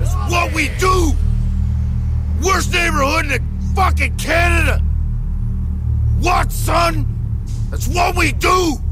That's what we do! Worst neighborhood in fucking Canada! What, son? That's what we do!